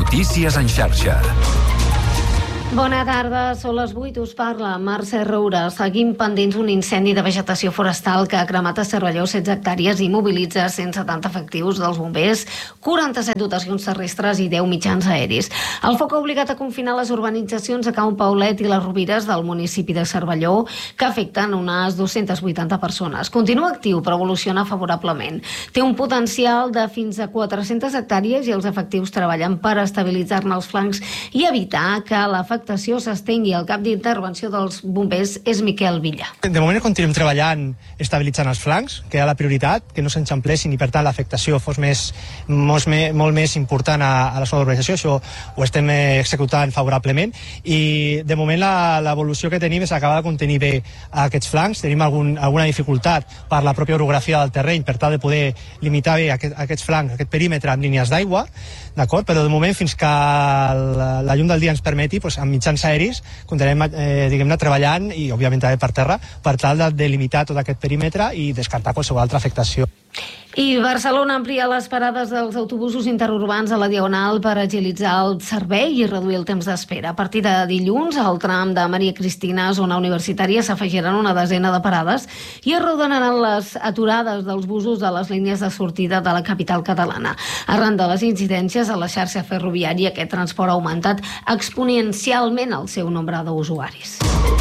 Notícies en xarxa. Bona tarda, són les 8, us parla Mercè Roura. Seguim pendents un incendi de vegetació forestal que ha cremat a Cervelló 16 hectàrees i mobilitza 170 efectius dels bombers, 47 dotacions terrestres i 10 mitjans aeris. El foc ha obligat a confinar les urbanitzacions de Can Paulet i les Rovires del municipi de Cervelló, que afecten unes 280 persones. Continua actiu, però evoluciona favorablement. Té un potencial de fins a 400 hectàrees i els efectius treballen per estabilitzar-ne els flancs i evitar que l'afectació s'estengui. El cap d'intervenció dels bombers és Miquel Villa. De moment continuem treballant estabilitzant els flancs, que era la prioritat, que no s'enxamplessin i per tant l'afectació fos molt més important a la zona d'urbanització. Això ho estem executant favorablement i de moment l'evolució que tenim és acabar de contenir bé aquests flancs. Tenim alguna dificultat per la pròpia orografia del terreny per tal de poder limitar bé aquests flancs, aquest perímetre amb línies d'aigua, d'acord? Però de moment fins que la llum del dia ens permeti, amb mitjans aeris continuarem diguem-ne treballant i òbviament també per terra per tal de delimitar tot aquest perímetre i descartar qualsevol altra afectació. I Barcelona amplia les parades dels autobusos interurbans a la Diagonal per agilitzar el servei i reduir el temps d'espera. A partir de dilluns, al tram de Maria Cristina, zona universitària, s'afegiran una desena de parades i es reordenaran les aturades dels busos de les línies de sortida de la capital catalana. Arran de les incidències a la xarxa ferroviària, aquest transport ha augmentat exponencialment el seu nombre d'usuaris.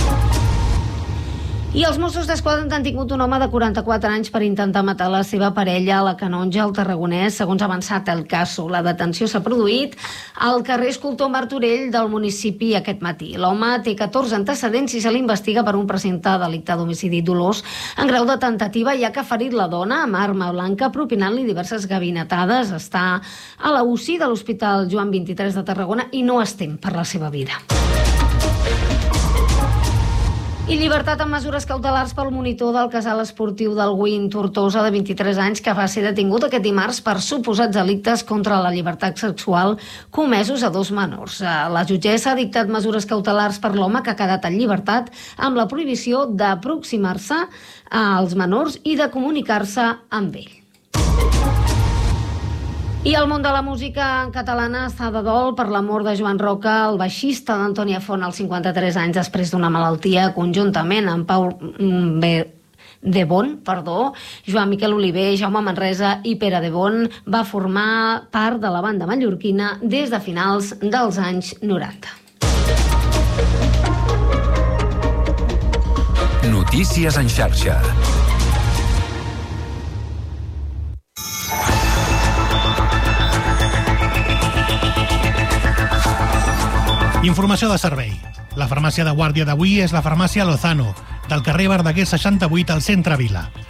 I els Mossos d'Esquadra han tingut un home de 44 anys per intentar matar la seva parella a la Canonja, al Tarragonès, segons ha avançat el caso. La detenció s'ha produït al carrer Escultor Martorell del municipi aquest matí. L'home té 14 antecedents i se l'investiga per un presumpte delicte d'homicidi dolós en grau de tentativa, ja que ha ferit la dona amb arma blanca, propinant-li diverses gabinetades. Està a la UCI de l'Hospital Joan 23 de Tarragona i no es tem per la seva vida. I llibertat amb mesures cautelars pel monitor del casal esportiu del Win Tortosa, de 23 anys, que va ser detingut aquest dimarts per suposats delictes contra la llibertat sexual comesos a 2 menors. La jutgessa ha dictat mesures cautelars per l'home, que ha quedat en llibertat amb la prohibició d'aproximar-se als menors i de comunicar-se amb ell. I el món de la música catalana està de dol per la mort de Joan Roca, el baixista d'Antònia Font, als 53 anys, després d'una malaltia, conjuntament amb Pau de Bon, Joan Miquel Oliver, Jaume Manresa i Pere de Bon, va formar part de la banda mallorquina des de finals dels anys 90. Notícies en xarxa. Informació de servei. La farmàcia de guàrdia d'avui és la farmàcia Lozano, del carrer Verdaguer 68 al centre Vila.